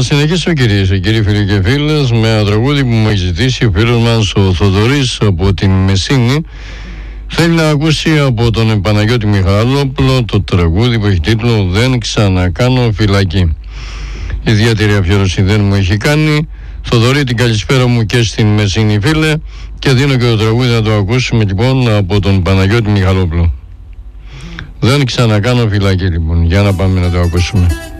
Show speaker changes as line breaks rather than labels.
συνεχίσω, κυρίες και κύριοι, φίλοι και φίλες, με ένα τραγούδι που μου έχει ζητήσει ο φίλος μας ο Θοδωρής από την Μεσίνη. Θέλει να ακούσει από τον Παναγιώτη Μιχαλόπουλο το τραγούδι που έχει τίτλο «Δεν ξανακάνω φυλακή». Ιδιαίτερη αφιέρωση δεν μου έχει κάνει. Θοδωρή, την καλησπέρα μου και στην Μεσίνη, φίλε, και δίνω και το τραγούδι να το ακούσουμε λοιπόν από τον Παναγιώτη Μιχαλόπουλο. «Δεν ξανακάνω φυλακή», λοιπόν, για να πάμε να το ακούσουμε.